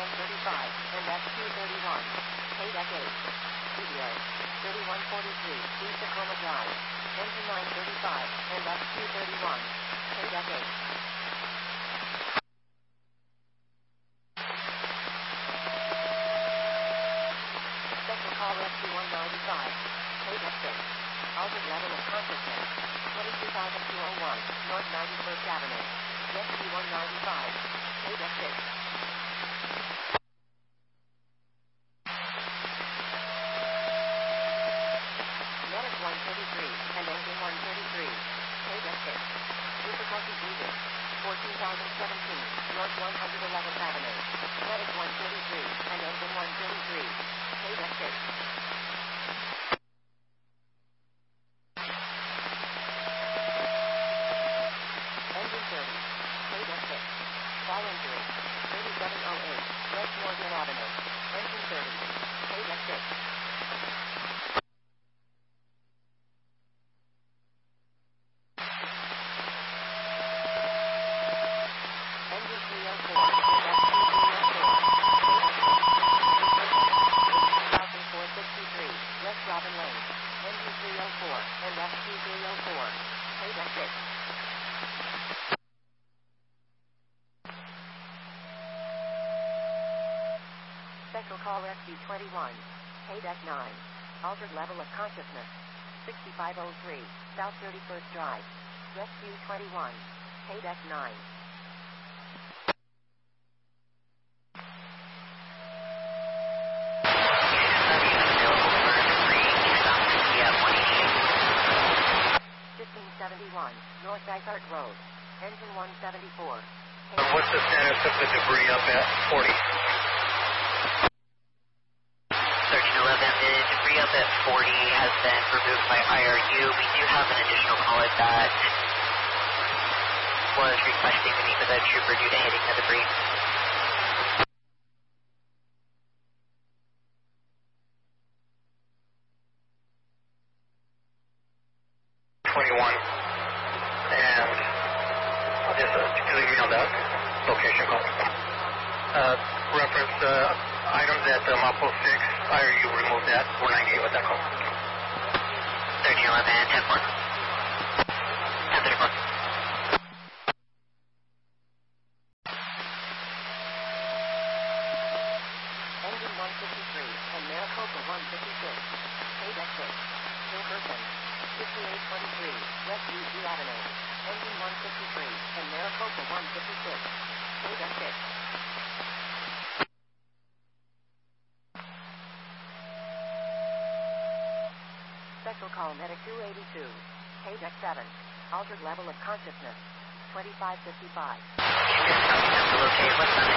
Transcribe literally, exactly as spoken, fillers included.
one thirty-five, and F Q thirty-one. K-Deck eight. Studio. thirty-one forty-three, East Tacoma Drive. Engine nine thirty-five, and F Q thirty-one. K-Deck eight. Special call Rescue one ninety-five. K-Deck six. Altered level of consciousness. twenty-two thousand two oh one, North ninety-first Avenue. Rescue one ninety-five. K-Deck six. Medic one thirty-three, and Engine one thirty-three. K-Deck six. Difficulty greeted. fourteen thousand seventeen, North one hundred eleventh Avenue. Medic one thirty-three, and Engine one thirty-three. K-Deck six. Engine thirty. K-Deck six. Fall injury. thirty-seven oh eight, West Morgan Avenue. Engine thirty. K-Deck six. Engine three oh four. four sixty-three, West Robin Lane. Engine three oh four, and F Q three oh four. K-Deck six. Special call Rescue twenty-one. K-Deck nine. Altered level of consciousness. sixty-five oh three, South thirty-first Drive. Rescue twenty-one. K-Deck nine. fifteen seventy-one, North Dysart Road. Engine one seventy-four. Uh, what's the status of the debris up at forty? thirteen eleven, the debris up at forty has been removed by I R U. We do have an additional caller that was requesting to meet with a trooper due to hitting the debris. twenty-one. And I'll just uh, leave me on that location call. Uh, reference uh, items at uh, Mapo six. I R U removed that. four ninety-eight with that call. thirteen eleven, ten four. ten thirty-four. Engine one fifty-three, and Maricopa one fifty-six. K-Deck six. Jefferson. fifty-eight twenty-three, West U G Avenue. Engine one fifty-three, and Maricopa one fifty-six. K-Deck six. Special call Medic two eighty-two. K-Deck seven. Altered level of consciousness. twenty-five fifty-five. Okay, what's that?